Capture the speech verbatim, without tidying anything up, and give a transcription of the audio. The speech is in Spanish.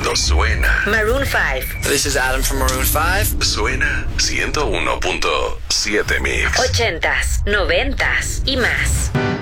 mundo suena. Maroon five. This is Adam from Maroon five. Suena ciento uno punto siete Mix. Ochentas, noventas y más.